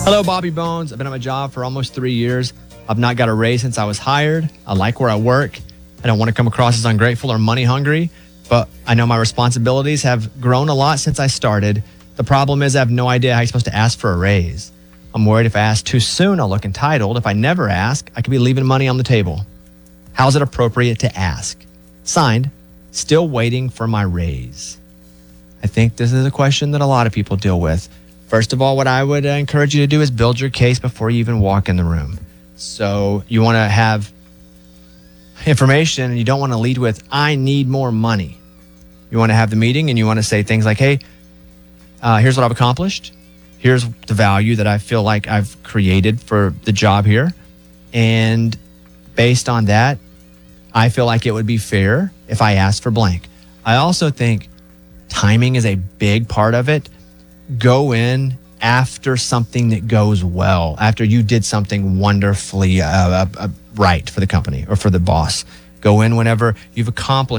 Hello, Bobby Bones. I've been at my job for almost 3 years. I've not got a raise since I was hired. I like where I work. I don't want to come across as ungrateful or money hungry, but I know my responsibilities have grown a lot since I started. The problem is I have no idea how you're supposed to ask for a raise. I'm worried if I ask too soon, I'll look entitled. If I never ask, I could be leaving money on the table. How's it appropriate to ask? Signed, still waiting for my raise. I think this is a question that a lot of people deal with. First of all, what I would encourage you to do is build your case before you even walk in the room. So you want to have information and you don't want to lead with, I need more money. You want to have the meeting and you want to say things like, hey, here's what I've accomplished. Here's the value that I feel like I've created for the job here. And based on that, I feel like it would be fair if I asked for blank. I also think timing is a big part of it. Go in after something that goes well, after you did something wonderfully right for the company or for the boss. Go in whenever you've accomplished